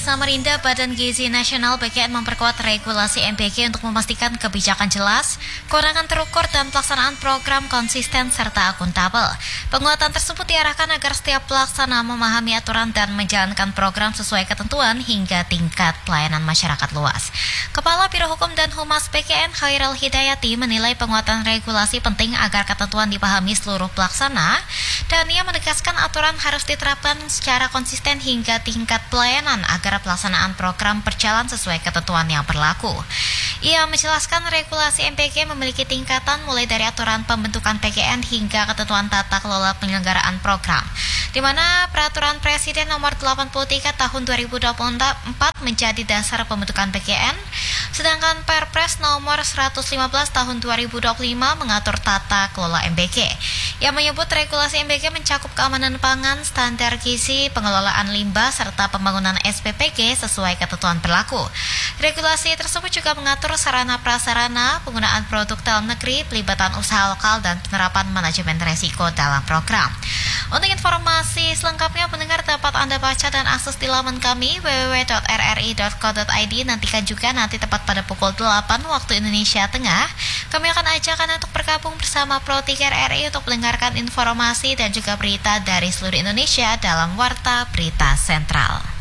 Samarinda, Badan Gizi Nasional (BGN) memperkuat regulasi MBG untuk memastikan kebijakan jelas, kewenangan terukur dan pelaksanaan program konsisten serta akuntabel. Penguatan tersebut diarahkan agar setiap pelaksana memahami aturan dan menjalankan program sesuai ketentuan hingga tingkat pelayanan masyarakat luas. Kepala Biro Hukum dan Humas BGN Khairul Hidayati menilai penguatan regulasi penting agar ketentuan dipahami seluruh pelaksana dan ia menegaskan aturan harus diterapkan secara konsisten hingga tingkat pelayanan agar pelaksanaan program berjalan sesuai ketentuan yang berlaku. Ia menjelaskan regulasi MBG memiliki tingkatan mulai dari aturan pembentukan PGN hingga ketentuan tata kelola penyelenggaraan program, di mana Peraturan Presiden Nomor 83 Tahun 2024 menjadi dasar pembentukan PGN, sedangkan Perpres Nomor 115 Tahun 2025 mengatur tata kelola MBG. Ia menyebut regulasi MBG mencakup keamanan pangan, standar gizi, pengelolaan limbah, serta pembangunan SPPG sesuai ketentuan berlaku. Regulasi tersebut juga mengatur sarana prasarana, penggunaan produk dalam negeri, pelibatan usaha lokal, dan penerapan manajemen risiko dalam program. Untuk informasi selengkapnya, pendengar dapat Anda baca dan akses di laman kami www.rri.co.id. Nantikan juga nanti tepat pada pukul 8 waktu Indonesia Tengah. Kami akan ajak Anda untuk bergabung bersama Pro 3 RRI untuk mendengarkan informasi dan juga berita dari seluruh Indonesia dalam Warta Berita Sentral.